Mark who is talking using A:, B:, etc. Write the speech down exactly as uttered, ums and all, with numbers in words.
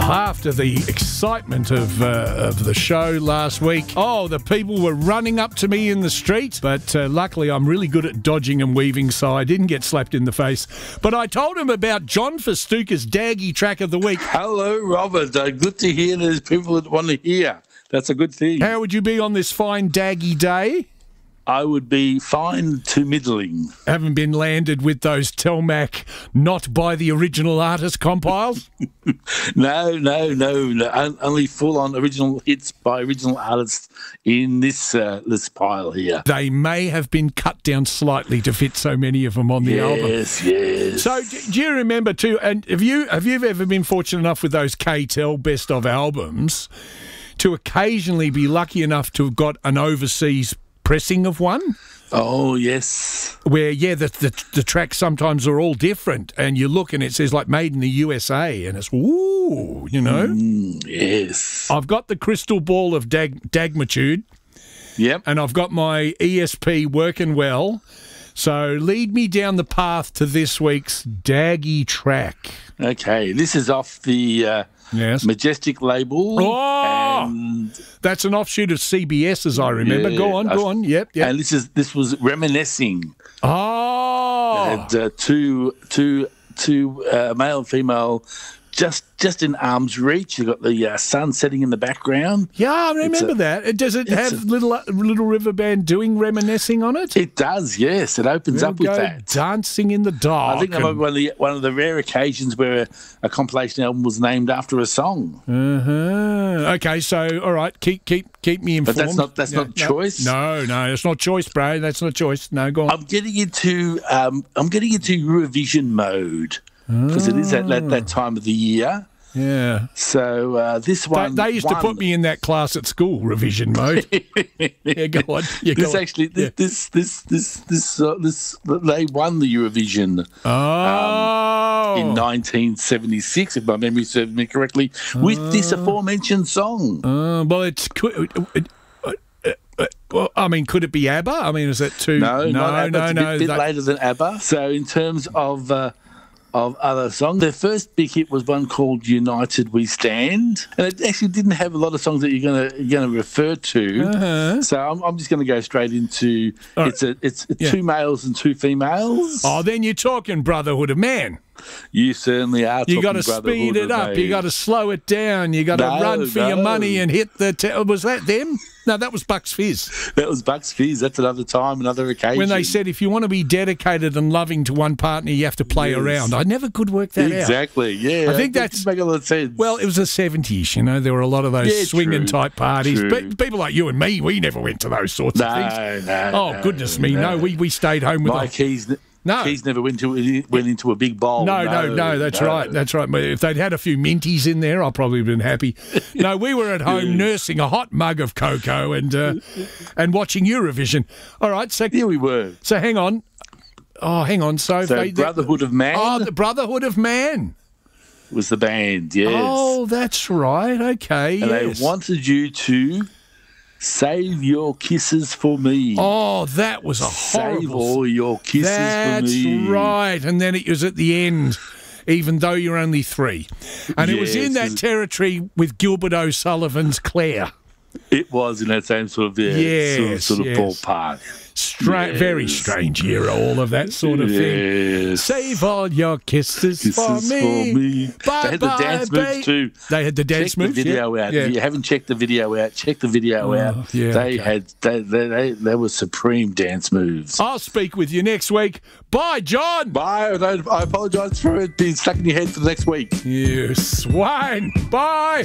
A: After the excitement of uh, of the show last week, oh, the people were running up to me in the street, but uh, luckily I'm really good at dodging and weaving, so I didn't get slapped in the face. But I told him about John Festuca's Daggy track of the week.
B: Hello, Robert. Uh, good to hear there's people that want to hear. That's a good thing.
A: How would you be on this fine Daggy day?
B: I would be fine to middling.
A: Haven't been landed with those Telmac not by the original artist compiles?
B: no, no, no, no. Only full-on original hits by original artists in this uh, this pile here.
A: They may have been cut down slightly to fit so many of them on the
B: yes,
A: album.
B: Yes, yes.
A: So do you remember too, and have you, have you ever been fortunate enough with those K-Tel best of albums to occasionally be lucky enough to have got an overseas pressing of one?
B: Oh, yes.
A: Where, yeah, the, the the tracks sometimes are all different, and you look and it says, like, made in the U S A, and it's, ooh, you know?
B: Mm, yes.
A: I've got the crystal ball of dag- Dagmitude.
B: Yep.
A: And I've got my E S P working well. So lead me down the path to this week's Daggy track.
B: Okay, this is off the uh,
A: yes.
B: Majestic label.
A: Oh!
B: And
A: that's an offshoot of C B S, as I remember.
B: Yeah,
A: go on, go on. Yep, yep.
B: And this is this was Reminiscing.
A: Oh!
B: And uh, two two two uh, male and female, just just in arm's reach. You got the uh, sun setting in the background.
A: Yeah, I remember a, that. Does it have a, little Little River Band doing Reminiscing on it?
B: It does. Yes, it opens
A: we'll
B: up with
A: go
B: that.
A: Dancing in the dark.
B: I think
A: and...
B: I'm one of the one of the rare occasions where a, a compilation album was named after a song.
A: Uh huh. Okay, so all right, keep keep keep me informed.
B: But that's not that's
A: no,
B: not
A: no,
B: choice.
A: No, no, it's not choice, bro. That's not choice. No, go on.
B: I'm getting into um, I'm getting into Eurovision mode because oh. it is at that, that time of the year.
A: Yeah.
B: So uh, this one,
A: they, they used
B: won.
A: to put me in that class at school, revision mode. yeah, go on. Yeah, go
B: this
A: on.
B: actually, this,
A: yeah.
B: this, this, this, this, uh, this, they won the Eurovision.
A: Oh.
B: Um, in nineteen seventy-six, if my memory serves me correctly, with uh, this aforementioned song.
A: Uh, well, it's. It, uh, uh, well, I mean, could it be ABBA? I mean, is that too?
B: No,
A: no,
B: not ABBA.
A: no,
B: it's a
A: no.
B: bit, bit
A: that...
B: later than ABBA. So, in terms of. Uh, Of other songs. Their first big hit was one called "United We Stand," and it actually didn't have a lot of songs that you're going to you're going to refer to. Uh-huh. So I'm, I'm just going to go straight into right. it's a it's yeah. two males and two females.
A: Oh, then you're talking Brotherhood of Man.
B: You certainly are.
A: You got to speed it up. You got to slow it down. You got to no, run for no. your money and hit the. Te- was that them? No, that was Bucks Fizz.
B: That was Bucks Fizz. That's another time, another occasion.
A: When they said if you want to be dedicated and loving to one partner, you have to play yes. around. I never could work that
B: exactly.
A: out.
B: Exactly. Yeah,
A: I think
B: that
A: that's
B: make a lot of sense.
A: Well, it was the seventies. You know, there were a lot of those
B: yeah,
A: swinging
B: true,
A: type parties.
B: true.
A: But people like you and me, we never went to those sorts
B: no,
A: of things.
B: No,
A: oh
B: no,
A: goodness me,
B: no.
A: no. We we stayed home with
B: Mike Keys.
A: No.
B: Keys never went to went into a big bowl.
A: No, no,
B: no,
A: no, that's
B: no.
A: right. That's right. If they'd had a few minties in there, I'd probably have been happy. No, we were at home nursing a hot mug of cocoa and uh, and watching Eurovision. All right, so
B: yeah, we were.
A: So hang on. Oh, hang on. So,
B: so
A: they,
B: Brotherhood of Man.
A: Oh, the Brotherhood of Man
B: was the band. Yes.
A: Oh, that's right. Okay.
B: And
A: yes.
B: they wanted you to. Save your kisses for me.
A: Oh, that was a horrible...
B: Save all your kisses
A: That's
B: for me.
A: That's right. And then it was at the end, even though you're only three. And yes, it was in that territory with Gilbert O'Sullivan's Claire.
B: It was in that same sort of, yeah,
A: yes,
B: sort of, sort of
A: yes.
B: ballpark.
A: Stra-
B: yes.
A: Very strange era, all of that sort of
B: yes.
A: thing. Save all your kisses,
B: kisses
A: for me.
B: For me.
A: Bye,
B: they had the
A: bye,
B: dance
A: babe.
B: moves too.
A: They had the dance
B: check
A: moves.
B: the video
A: yeah.
B: out.
A: Yeah.
B: If you haven't checked the video out, check the video
A: oh,
B: out.
A: Yeah,
B: they
A: okay.
B: had they, they they they were supreme dance moves.
A: I'll speak with you next week. Bye, John.
B: Bye. I, I apologise for it being stuck in your head for the next week.
A: You swine. Bye.